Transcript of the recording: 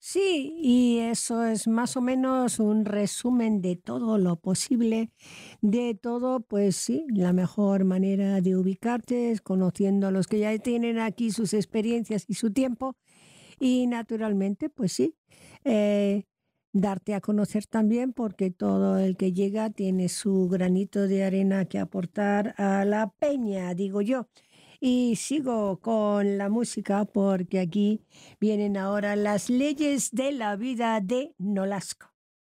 Sí, y eso es más o menos un resumen de todo lo posible, de todo, pues sí, la mejor manera de ubicarte es conociendo a los que ya tienen aquí sus experiencias y su tiempo y naturalmente, pues sí, eh, darte a conocer también porque todo el que llega tiene su granito de arena que aportar a la peña, digo yo. Y sigo con la música porque aquí vienen ahora las leyes de la vida de Nolasco.